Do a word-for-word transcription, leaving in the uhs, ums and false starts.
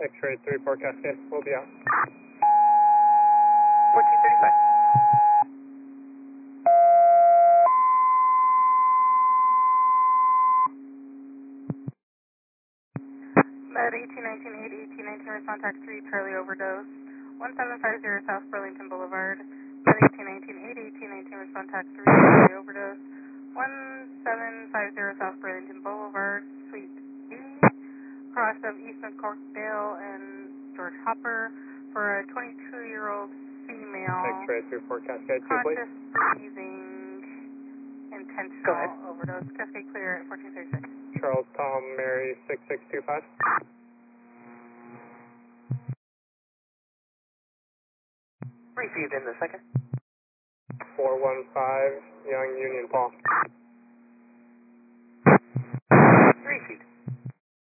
X-ray three four Cascade, we'll be out. fourteen thirty-five. Med eighteen nineteen eight, eighteen nineteen, respond tax three, Charlie overdose. one seven five zero South Burlington Boulevard. Med eighteen nineteen eight, eighteen nineteen, respond tax three, Charlie overdose. one seven five zero South Burlington Boulevard, Suite B. Cross of East McCorkdale and George Hopper for a twenty-two-year-old female. X-ray three four Cascade, two please. Conscious breathing, intentional overdose. Cascade clear at fourteen thirty-six. Charles Tom Mary six six two five. Received in the second. four one five, Young Union Paul. Received.